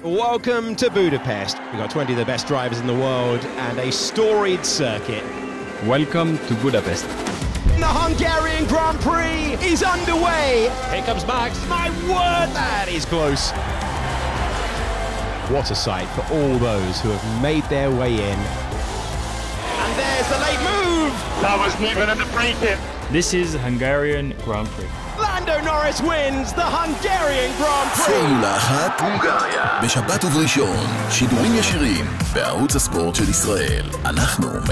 Welcome to Budapest. We've got 20 of the best drivers in the world and a storied circuit. Welcome to Budapest. The Hungarian Grand Prix is underway. Here comes Max. My word, that is close. What a sight for all those who have made their way in. And there's the late move. That wasn't even in the break-in. This is Hungarian Grand Prix. Lando Norris wins the Hungarian Grand Prix. פורמולה 1 הונגריה בשבת ובראשון שידורים ישירים בערוץ הספורט של ישראל. אנחנו